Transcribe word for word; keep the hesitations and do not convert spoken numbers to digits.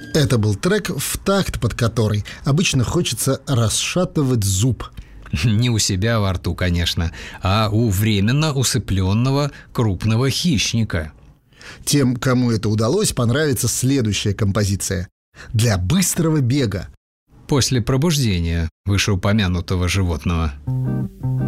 Это был трек, в такт под который обычно хочется расшатывать зуб. Не у себя во рту, конечно, а у временно усыпленного крупного хищника. Тем, кому это удалось, понравится следующая композиция. Для быстрого бега. После пробуждения вышеупомянутого животного.